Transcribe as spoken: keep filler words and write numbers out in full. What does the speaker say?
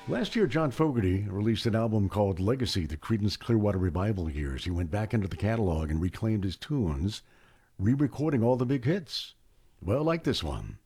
Last year, John Fogerty released an album called Legacy, the Creedence Clearwater Revival years. He went back into the catalog and reclaimed his tunes, re recording all the big hits. Well, like this one.